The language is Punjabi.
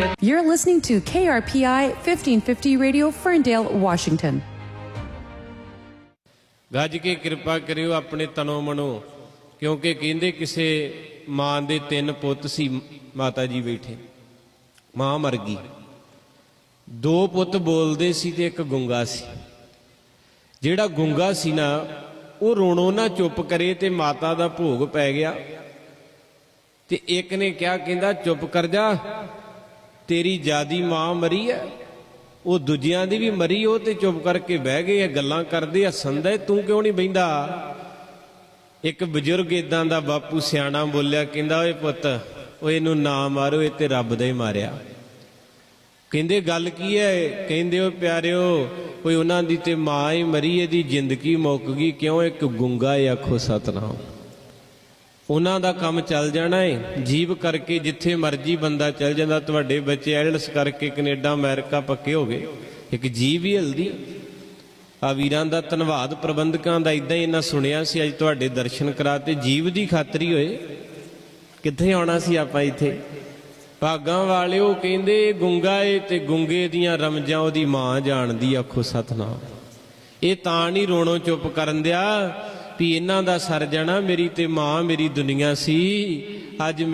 You're listening to KRPI 1550 Radio, Ferndale, Washington. ਗੱਜ ਕੇ ਕਿਰਪਾ ਕਰਿਓ ਆਪਣੇ ਤਨੋਂ ਮਨੋਂ, ਕਿਉਂਕਿ ਕਹਿੰਦੇ ਕਿਸੇ ਮਾਂ ਦੇ 3 ਪੁੱਤ ਸੀ। ਮਾਤਾ ਜੀ ਬੈਠੇ, ਮਾਂ ਮਰ ਗਈ। 2 ਪੁੱਤ ਬੋਲਦੇ ਸੀ ਤੇ 1 ਗੁੰਗਾ ਸੀ। ਜਿਹੜਾ ਗੁੰਗਾ ਸੀ ਨਾ, ਉਹ ਰੋਣੋਂ ਨਾ ਚੁੱਪ ਕਰੇ ਤੇ ਮਾਤਾ ਦਾ ਭੋਗ ਪੈ ਗਿਆ। ਤੇ ਇੱਕ ਨੇ ਕਿਹਾ, ਕਹਿੰਦਾ ਚੁੱਪ ਕਰ ਜਾ, ਤੇਰੀ ਜਿਆਦੀ ਮਾਂ ਮਰੀ ਹੈ, ਉਹ ਦੂਜਿਆਂ ਦੀ ਵੀ ਮਰੀ। ਉਹ ਤੇ ਚੁੱਪ ਕਰਕੇ ਬਹਿ ਗਏ ਆ, ਗੱਲਾਂ ਕਰਦੇ, ਹੱਸਣ ਦੇ, ਤੂੰ ਕਿਉਂ ਨਹੀਂ ਬਹਿੰਦਾ? ਇੱਕ ਬਜ਼ੁਰਗ ਇਦਾਂ ਦਾ ਬਾਪੂ ਸਿਆਣਾ ਬੋਲਿਆ, ਕਹਿੰਦਾ ਓਏ ਪੁੱਤ, ਉਹ ਇਹਨੂੰ ਨਾ ਮਾਰੋ, ਇਹ ਤੇ ਰੱਬ ਦਾ ਹੀ ਮਾਰਿਆ। ਕਹਿੰਦੇ ਗੱਲ ਕੀ ਹੈ? ਕਹਿੰਦੇ ਉਹ ਪਿਆਰਿਓ, ਕੋਈ ਉਹਨਾਂ ਦੀ ਤੇ ਮਾਂ ਹੀ ਮਰੀ, ਇਹਦੀ ਜ਼ਿੰਦਗੀ ਮੁੱਕ ਗਈ। ਕਿਉਂ? ਇੱਕ ਗੁੰਗਾ ਹੈ, ਆਖੋ ਸਤਨਾਮ। ਉਹਨਾਂ ਦਾ ਕੰਮ ਚੱਲ ਜਾਣਾ ਹੈ। ਜੀਵ ਕਰਕੇ ਜਿੱਥੇ ਮਰਜੀ ਬੰਦਾ ਚੱਲ ਜਾਂਦਾ। ਤੁਹਾਡੇ ਬੱਚੇ ਆਇਲਟਸ ਕਰਕੇ ਕੈਨੇਡਾ ਅਮਰੀਕਾ ਪੱਕੇ ਹੋ ਗਏ, ਇੱਕ ਜੀਵ ਹੀ ਹਿਲਦੀ। ਆ ਵੀਰਾਂ ਦਾ ਧੰਨਵਾਦ, ਪ੍ਰਬੰਧਕਾਂ ਦਾ। ਇੱਦਾਂ ਹੀ ਇਹਨਾਂ ਸੁਣਿਆ ਸੀ, ਅੱਜ ਤੁਹਾਡੇ ਦਰਸ਼ਨ ਕਰਾਤੇ। ਜੀਵ ਦੀ ਖਾਤਰੀ ਹੋਏ, ਕਿੱਥੇ ਆਉਣਾ ਸੀ ਆਪਾਂ ਇੱਥੇ। ਭਾਗਾਂ ਵਾਲਿਓ, ਕਹਿੰਦੇ ਗੁੰਗਾ ਏ ਤੇ ਗੁੰਗੇ ਦੀਆਂ ਰਮਜਾਂ ਉਹਦੀ ਮਾਂ ਜਾਣਦੀ। ਆਖੋ ਸਤਨਾਮ। ਇਹ ਤਾਂ ਨਹੀਂ ਰੋਣੋਂ ਚੁੱਪ ਕਰਨ ਦਿਆ ਵੀ ਇਹਨਾਂ ਦਾ ਸਰ ਜਾਣਾ, ਮੇਰੀ ਤੇ ਮਾਂ ਮੇਰੀ ਦੁਨੀਆ ਸੀ। ਅੱਜ